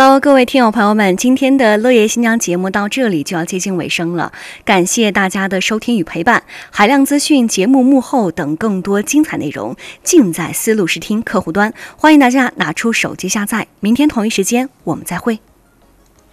好，各位听友朋友们，今天的乐业新疆节目到这里就要接近尾声了，感谢大家的收听与陪伴。海量资讯、节目幕后等更多精彩内容，尽在思路视听客户端，欢迎大家拿出手机下载。明天同一时间我们再会。